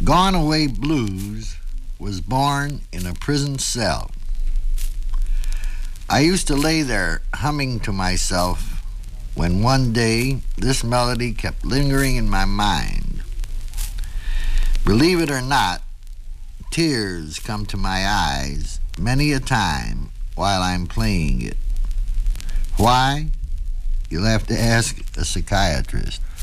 Gone Away Blues was born in a prison cell. I used to lay there humming to myself when one day this melody kept lingering in my mind. Believe it or not, tears come to my eyes many a time while I'm playing it. Why? You'll have to ask a psychiatrist.